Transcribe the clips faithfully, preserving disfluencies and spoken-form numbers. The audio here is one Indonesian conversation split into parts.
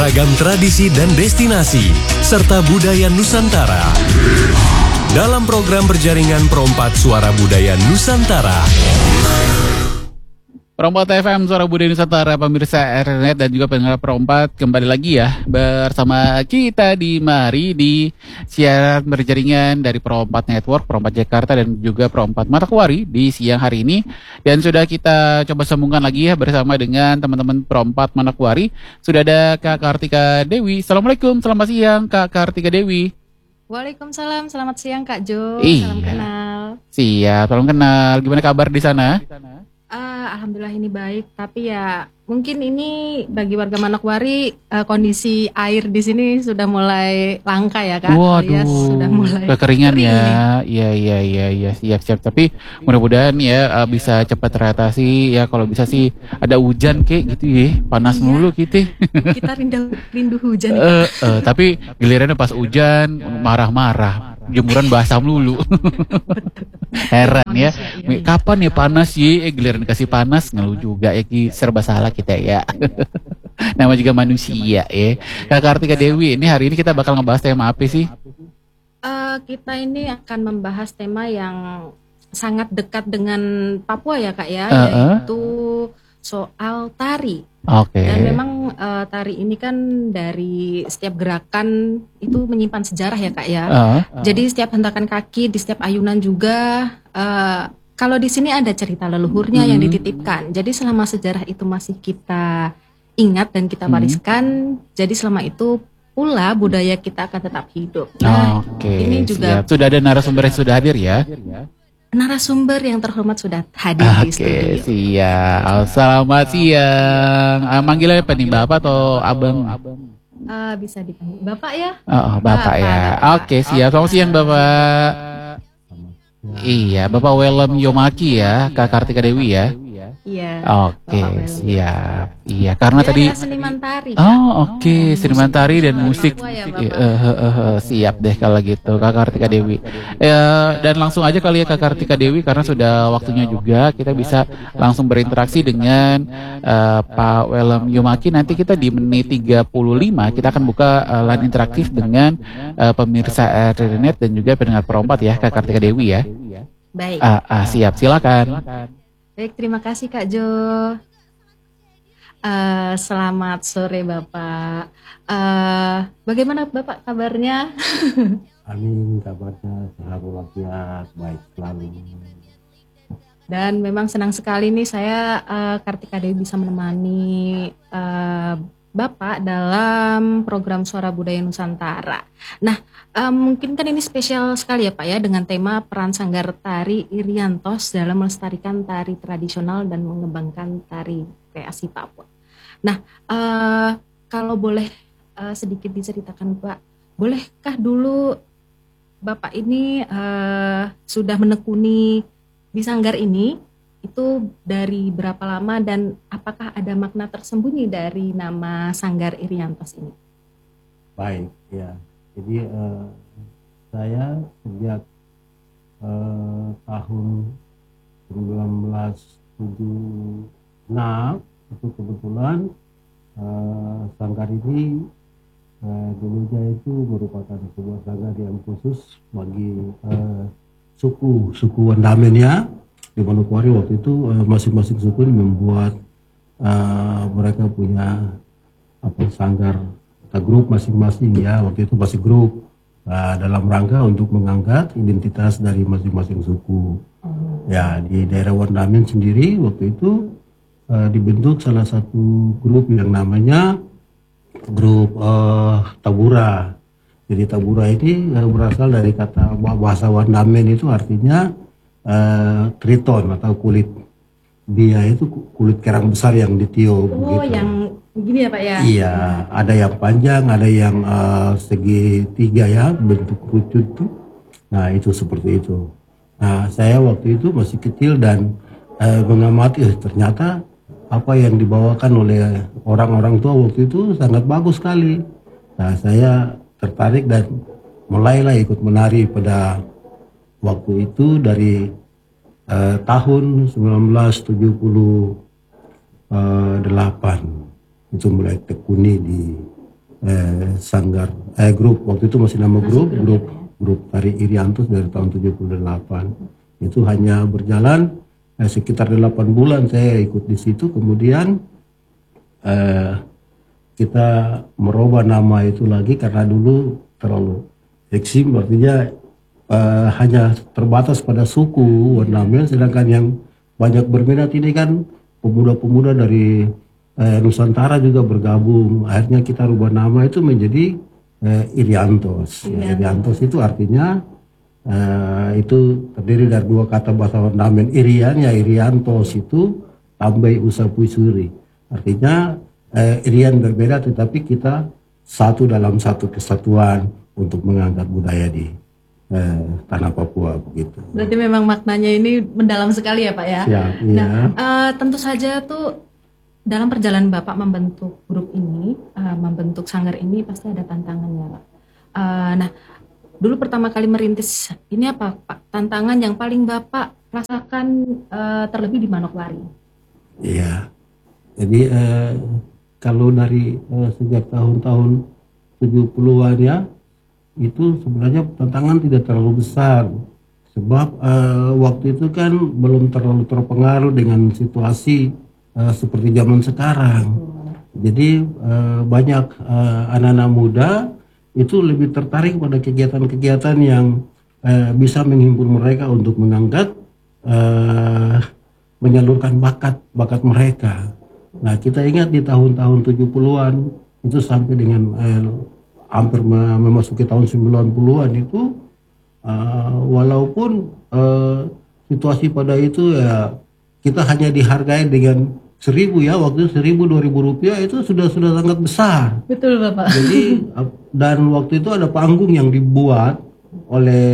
beragam tradisi dan destinasi, serta budaya Nusantara. Dalam program berjaringan Perompat Suara Budaya Nusantara. Perompat F M, Suara Budaya Nusantara, pemirsa R N Net dan juga pendengar Perompat, kembali lagi ya bersama kita di mari di siaran berjaringan dari Perompat Network, Perompat Jakarta dan juga Perompat Manokwari di siang hari ini. Dan sudah kita coba sambungkan lagi ya bersama dengan teman-teman Perompat Manokwari. Sudah ada Kak Kartika Dewi. Assalamualaikum, selamat siang Kak Kartika Dewi. Waalaikumsalam, selamat siang Kak Jo. Iya. Salam kenal. Siap, salam kenal. Gimana kabar di sana? Uh, Alhamdulillah ini baik, tapi ya mungkin ini bagi warga Manokwari uh, kondisi air di sini sudah mulai langka ya Kak. Waduh, alias sudah mulai kekeringan kering ya. Iya iya iya iya siap siap. Tapi mudah-mudahan ya uh, bisa cepat teratasi ya. Kalau bisa sih ada hujan kayak gitu ya. Panas Iya. mulu gitu. Kita rindu rindu hujan. Eh, eh, tapi gilirannya pas hujan marah-marah, jemuran basah mulu. Heran ya, kapan ya panas ya, eh, giliran kasih panas ngeluh juga ya, Ki. Serba salah kita ya. Nama juga manusia ya. Kak Kartika Dewi, ini hari ini kita bakal ngebahas tema apa sih? Uh, kita ini akan membahas tema yang sangat dekat dengan Papua ya Kak ya, Uh-uh. yaitu soal tari. Oke. Dan memang uh, tari ini kan dari setiap gerakan itu menyimpan sejarah ya Kak ya. Uh, uh. Jadi setiap hentakan kaki, di setiap ayunan juga, uh, kalau di sini ada cerita leluhurnya Hmm. yang dititipkan. Jadi selama sejarah itu masih kita ingat dan kita Hmm. wariskan, jadi selama itu pula budaya kita akan tetap hidup. Nah, Oke. ini juga Siap. Sudah ada narasumber yang sudah hadir ya? narasumber yang terhormat sudah hadir di Oke, studio. siap. Selamat siang. Ah, manggilnya apa nih, Bapak atau Abang? Uh, bisa dipanggil Bapak ya? Oh, oh, Bapak Bapak, ya. Bapak. Oke, siap. Selamat siang, Bapak. Iya, Bapak Welem Yomaki ya, Kak Kartika Dewi ya. Iya. Oke, Bapak Welem. siap. Iya, karena Dia tadi adalah seniman tari. oh, oke, seniman tari dan musik. Papua ya, Eh, Bapak. eh, eh, eh, siap deh kalau gitu, Kak Kartika Dewi. Eh, dan langsung aja kali ya Kak Kartika Dewi, karena sudah waktunya juga kita bisa langsung berinteraksi dengan eh, Pak Welem Yomaki. Nanti kita di menit tiga puluh lima kita akan buka eh, line interaktif dengan eh, pemirsa R N Net dan juga pendengar Perompat ya, Kak Kartika Dewi ya. Baik. Ah, ah, siap, silakan. Baik, terima kasih Kak Jo. Eh, selamat sore Bapak. Eh, bagaimana Bapak kabarnya? Amin, kabarnya sehat walafiat, baik selalu. Dan memang senang sekali nih saya eh, Kartika Dewi bisa menemani eh, Bapak dalam program Suara Budaya Nusantara. Nah, eh, mungkin kan ini spesial sekali ya Pak ya dengan tema peran Sanggar Tari Iriantos dalam melestarikan tari tradisional dan mengembangkan tari kreasi Papua. Nah, eh, kalau boleh eh, sedikit diceritakan Pak, bolehkah dulu Bapak ini eh, sudah menekuni di Sanggar ini? Itu dari berapa lama dan apakah ada makna tersembunyi dari nama Sanggar Iriantos ini? Baik, ya. Jadi eh, saya sejak eh, tahun seribu sembilan ratus tujuh puluh enam itu kebetulan eh, Sanggar ini eh, dulunya itu merupakan sebuah sanggar yang khusus bagi eh, suku suku Wendamen ya. Di Manokwari waktu itu eh, masing-masing suku ini membuat eh, mereka punya apa sanggar atau grup masing-masing ya, waktu itu masih grup eh, dalam rangka untuk mengangkat identitas dari masing-masing suku. Ya, di daerah Wendamen sendiri waktu itu eh, dibentuk salah satu grup yang namanya grup eh, Tabura. Jadi Tabura ini eh, berasal dari kata bahasa Wendamen itu artinya Uh, triton atau kulit dia itu kulit kerang besar yang ditiup. Oh, gitu. yang begini ya Pak ya? Iya, ada yang panjang, ada yang uh, segi tiga ya bentuk kerucut tuh. Nah itu seperti itu. Nah saya waktu itu masih kecil dan uh, mengamati eh, ternyata apa yang dibawakan oleh orang-orang tua waktu itu sangat bagus sekali. Nah saya tertarik dan mulailah ikut menari pada waktu itu dari eh, tahun seribu sembilan ratus tujuh puluh delapan itu mulai tekuni di eh, sanggar eh grup, waktu itu masih nama grup Masih grup grup, ya, Pak, grup tari Iriantos dari tahun tujuh puluh delapan. Itu hanya berjalan eh, sekitar delapan bulan saya ikut di situ, kemudian eh, kita merubah nama itu lagi karena dulu terlalu eksim, artinya eh, hanya terbatas pada suku ornamen, sedangkan yang banyak berminat ini kan pemuda-pemuda dari eh, Nusantara juga bergabung. Akhirnya kita rubah nama itu menjadi eh, Iriantos. Ya, Iriantos itu artinya eh, itu terdiri dari dua kata bahasa ornamen. Irian ya Iriantos itu tambai usapui suri. Artinya eh, Irian berbeda tetapi kita satu dalam satu kesatuan untuk mengangkat budaya di eh, tanah Papua begitu. Berarti memang maknanya ini mendalam sekali ya Pak ya. Siap, Nah, iya. eh, tentu saja tuh dalam perjalanan Bapak membentuk grup ini, eh, membentuk sanggar ini pasti ada tantangannya Pak. Eh, nah, dulu pertama kali merintis ini apa Pak? Tantangan yang paling Bapak rasakan eh, terlebih di Manokwari. Iya. Jadi eh, kalau dari eh, sejak tahun-tahun tujuh puluhan ya, itu sebenarnya tantangan tidak terlalu besar. Sebab eh, waktu itu kan belum terlalu terpengaruh dengan situasi eh, seperti zaman sekarang. Jadi eh, banyak eh, anak-anak muda itu lebih tertarik pada kegiatan-kegiatan yang eh, bisa menghimpun mereka untuk mengangkat, eh, menyalurkan bakat bakat mereka. Nah, kita ingat di tahun-tahun tujuh puluhan itu sampai dengan eh, hampir memasuki tahun sembilan puluhan itu uh, walaupun uh, situasi pada itu ya kita hanya dihargai dengan seribu ya, waktu itu seribu dua ribu rupiah itu sudah sudah sangat besar. Betul Bapak. Jadi uh, dan waktu itu ada panggung yang dibuat oleh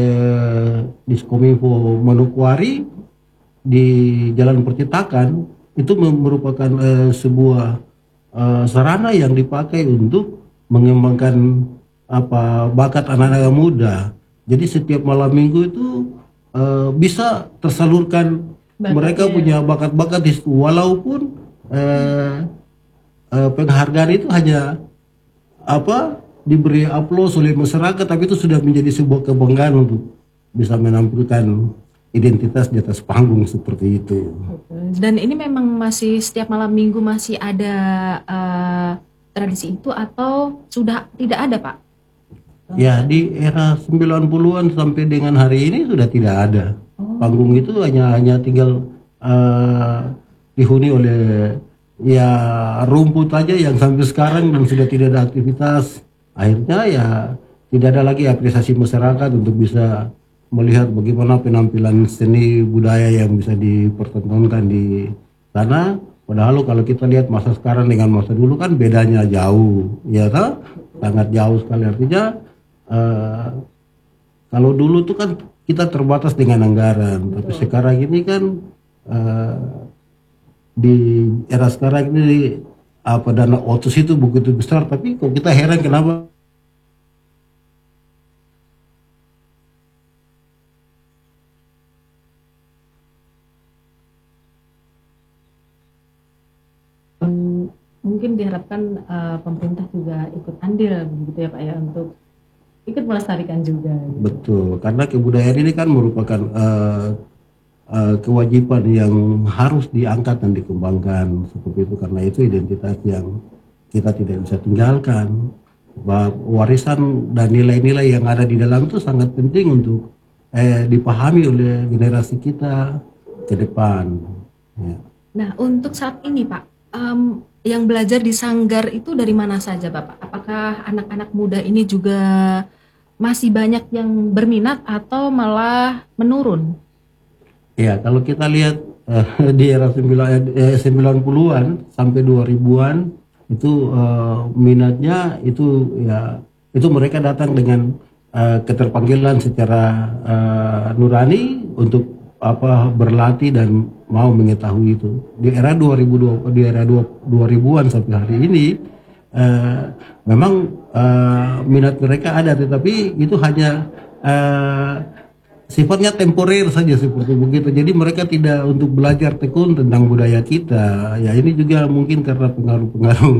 Diskominfo Manokwari di Jalan Percetakan, itu merupakan uh, sebuah uh, sarana yang dipakai untuk mengembangkan apa bakat anak-anak muda. Jadi setiap malam minggu itu uh, bisa tersalurkan Bakatnya. Mereka punya bakat-bakat di situ, walaupun uh, uh, penghargaan itu hanya apa diberi aplaus oleh masyarakat, tapi itu sudah menjadi sebuah kebanggaan untuk bisa menampilkan identitas di atas panggung seperti itu. Dan ini memang masih setiap malam minggu masih ada uh, tradisi itu atau sudah tidak ada Pak? Ya, di era sembilan puluhan sampai dengan hari ini sudah tidak ada. Oh. Panggung itu hanya hanya tinggal uh, dihuni oleh ya rumput aja yang sampai sekarang dan sudah tidak ada aktivitas. Akhirnya ya tidak ada lagi apresiasi masyarakat untuk bisa melihat bagaimana penampilan seni budaya yang bisa dipertontonkan di sana. Padahal kalau kita lihat masa sekarang dengan masa dulu kan bedanya jauh, ya kan? Sangat jauh sekali. Artinya uh, kalau dulu tuh kan kita terbatas dengan anggaran, tapi sekarang ini kan uh, di era sekarang ini apa dana otsus itu begitu besar, tapi kok kita heran kenapa mungkin diharapkan uh, pemerintah juga ikut andil begitu ya Pak ya untuk ikut melestarikan juga. Gitu. Betul, karena kebudayaan ini kan merupakan uh, uh, kewajiban yang harus diangkat dan dikembangkan seperti itu, karena itu identitas yang kita tidak bisa tinggalkan. Bahwa warisan dan nilai-nilai yang ada di dalam itu sangat penting untuk eh, dipahami oleh generasi kita ke depan. Ya. Nah untuk saat ini Pak, um, yang belajar di sanggar itu dari mana saja Bapak? Apakah anak-anak muda ini juga masih banyak yang berminat atau malah menurun? Ya, kalau kita lihat uh, di era sembilan puluhan sampai dua ribuan itu uh, minatnya itu ya itu mereka datang dengan uh, keterpanggilan secara uh, nurani untuk apa berlatih dan mau mengetahui itu. Di era dua ribu dua di era dua ribuan sampai hari ini uh, memang uh, minat mereka ada, tetapi itu hanya uh, sifatnya temporer saja seperti begitu. Jadi mereka tidak untuk belajar tekun tentang budaya kita. Ya ini juga mungkin karena pengaruh-pengaruh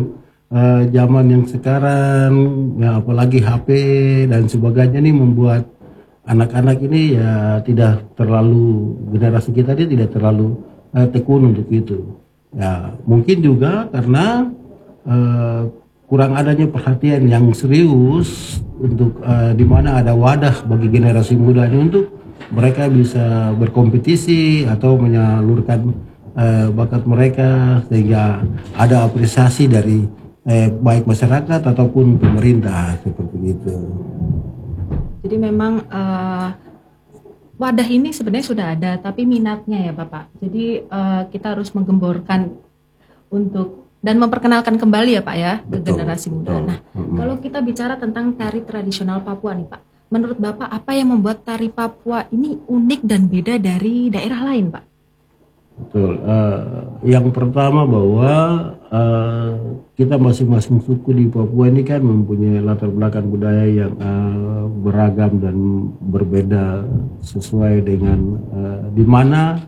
eh, zaman yang sekarang, ya apalagi H P dan sebagainya nih membuat anak-anak ini ya tidak terlalu, generasi kita ini tidak terlalu eh, tekun untuk itu. Ya mungkin juga karena eh, kurang adanya perhatian yang serius untuk eh, di mana ada wadah bagi generasi muda ini untuk mereka bisa berkompetisi atau menyalurkan eh, bakat mereka sehingga ada apresiasi dari eh, baik masyarakat ataupun pemerintah seperti itu. Jadi memang eh, wadah ini sebenarnya sudah ada, tapi minatnya ya Bapak. Jadi eh, kita harus menggemborkan untuk dan memperkenalkan kembali ya Pak ya ke Betul, generasi muda. betul. Nah, Mm-mm. kalau kita bicara tentang tari tradisional Papua nih Pak, menurut Bapak apa yang membuat tari Papua ini unik dan beda dari daerah lain Pak? Betul. Eh, yang pertama bahwa eh, kita masing-masing suku di Papua ini kan mempunyai latar belakang budaya yang eh, beragam dan berbeda sesuai dengan eh, di mana